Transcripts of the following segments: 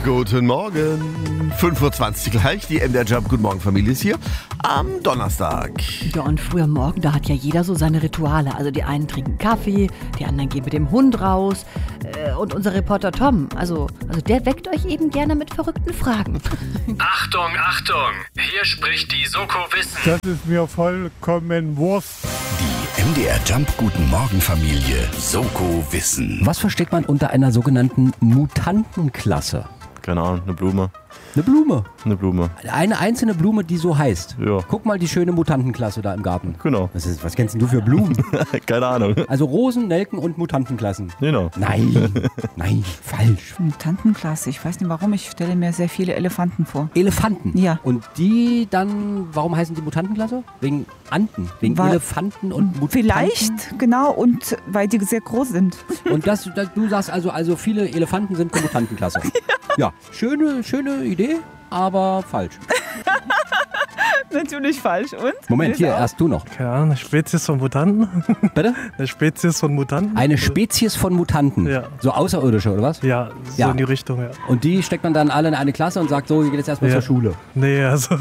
Guten Morgen. 5.20 Uhr gleich. Die MDR Jump Guten Morgen Familie ist hier am Donnerstag. Ja, und früh am Morgen, da hat ja jeder so seine Rituale. Also die einen trinken Kaffee, die anderen gehen mit dem Hund raus. Und unser Reporter Tom, also der weckt euch eben gerne mit verrückten Fragen. Achtung, Achtung! Hier spricht die Soko Wissen. Das ist mir vollkommen Wurst. Die MDR Jump Guten Morgen Familie Soko Wissen. Was versteht man unter einer sogenannten Mutantenklasse? Keine Ahnung, eine Blume. Eine Blume. Eine Blume. Eine einzelne Blume, die so heißt. Ja. Guck mal die schöne Mutantenklasse da im Garten. Genau. Was kennst denn du für Blumen? Keine Ahnung. Also Rosen, Nelken und Mutantenklassen. Genau. Nein, falsch. Mutantenklasse, ich weiß nicht warum, ich stelle mir sehr viele Elefanten vor. Elefanten? Ja. Und die dann, warum heißen die Mutantenklasse? Wegen Anten, wegen Elefanten und Mutanten? Vielleicht, genau, und weil die sehr groß sind. Und du sagst also viele Elefanten sind eine Mutantenklasse. Ja, schöne Idee, aber falsch. Natürlich falsch, und? Moment, hier, erst du noch. Keine Ahnung, eine Spezies von Mutanten. Bitte? Eine Spezies von Mutanten. Eine Spezies von Mutanten. Ja. So Außerirdische, oder was? Ja, so in die Richtung, ja. Und die steckt man dann alle in eine Klasse und sagt, so, ihr geht jetzt erstmal zur Schule. Nee, also.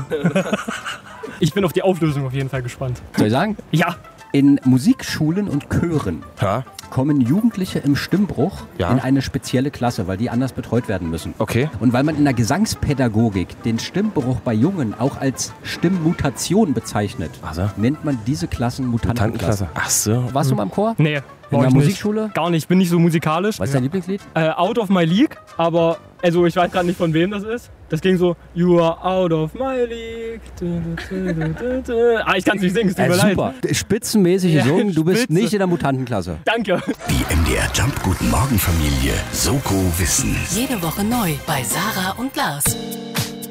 Ich bin auf die Auflösung auf jeden Fall gespannt. Soll ich sagen? Ja. In Musikschulen und Chören Ja. kommen Jugendliche im Stimmbruch Ja. in eine spezielle Klasse, weil die anders betreut werden müssen. Okay. Und weil man in der Gesangspädagogik den Stimmbruch bei Jungen auch als Stimmmutation bezeichnet, Also? nennt man diese Klassen Mutantenklasse. Ach so. Warst du mal im Chor? Nee, In der Musikschule? Gar nicht, ich bin nicht so musikalisch. Was ist dein Lieblingslied? Out of my league, aber also ich weiß gerade nicht, von wem das ist. Das ging so, you are out of my league. Ich kann es nicht singen, es tut mir leid. Super. Spitzenmäßig Ja, gesungen, du bist spitze. nicht in der Mutantenklasse. Danke. Die MDR Jump Guten Morgen Familie Soko Wissen. Jede Woche neu bei Sarah und Lars.